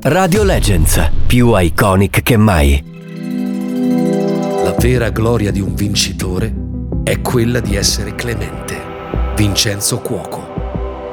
Radio Legends, più iconic che mai. La vera gloria di un vincitore è quella di essere clemente. Vincenzo Cuoco.